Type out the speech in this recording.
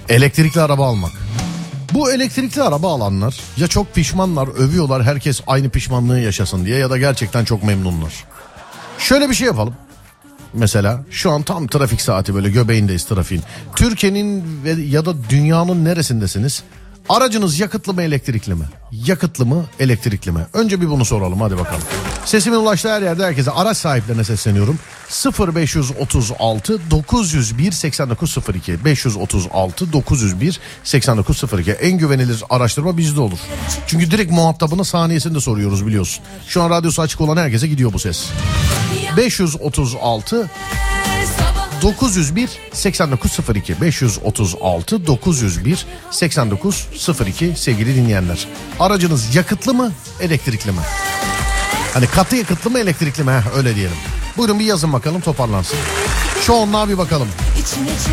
Elektrikli araba almak. Bu elektrikli araba alanlar ya çok pişmanlar, övüyorlar, herkes aynı pişmanlığı yaşasın diye, ya da gerçekten çok memnunlar. Şöyle bir şey yapalım. Mesela şu an tam trafik saati, böyle göbeğindeyiz trafiğin. Türkiye'nin ya da dünyanın neresindesiniz? Aracınız yakıtlı mı elektrikli mi? Yakıtlı mı elektrikli mi? Önce bir bunu soralım, hadi bakalım. Sesimin ulaştığı her yerde herkese, araç sahiplerine sesleniyorum. 0536 901 8902 536 901 8902. En güvenilir araştırma bizde olur. Çünkü direkt muhatabına saniyesinde soruyoruz, biliyorsun. Şu an radyosu açık olan herkese gidiyor bu ses. 536 901 8902 536 901 8902 sevgili dinleyenler. Aracınız yakıtlı mı elektrikli mi? Hani katı yakıtlı mı elektrikli mi? Öyle diyelim. Buyurun bir yazın bakalım, toparlansın. Çoğunluğa bir bakalım.